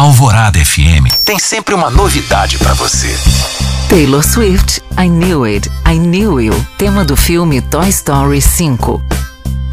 Alvorada FM tem sempre uma novidade pra você. Taylor Swift, I Knew It, I Knew You, tema do filme Toy Story 5.